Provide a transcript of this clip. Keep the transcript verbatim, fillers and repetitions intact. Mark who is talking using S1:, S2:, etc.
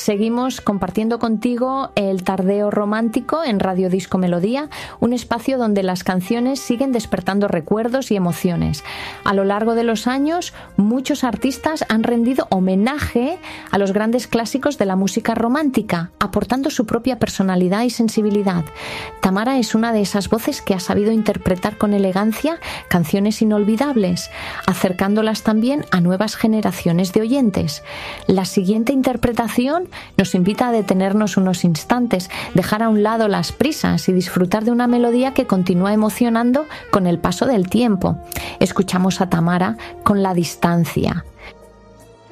S1: Seguimos compartiendo contigo el Tardeo Romántico en Radio Disco Melodía, un espacio donde las canciones siguen despertando recuerdos y emociones. A lo largo de los años, muchos artistas han rendido homenaje a los grandes clásicos de la música romántica, aportando su propia personalidad y sensibilidad. Tamara es una de esas voces que ha sabido interpretar con elegancia canciones inolvidables, acercándolas también a nuevas generaciones de oyentes. La siguiente interpretación nos invita a detenernos unos instantes, dejar a un lado las prisas y disfrutar de una melodía que continúa emocionando con el paso del tiempo. Escuchamos a Tamara con La distancia.